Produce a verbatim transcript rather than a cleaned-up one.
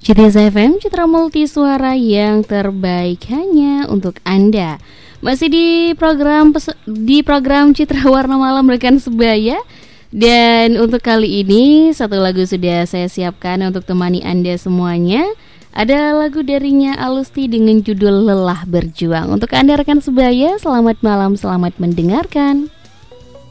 C T S F M, Citra Multisuara yang terbaik hanya untuk Anda. Masih di program di program Citra Warna Malam rekan sebaya. Dan untuk kali ini satu lagu sudah saya siapkan untuk temani Anda semuanya. Ada lagu darinya Alusti dengan judul Lelah Berjuang. Untuk Anda rekan sebaya, selamat malam, selamat mendengarkan.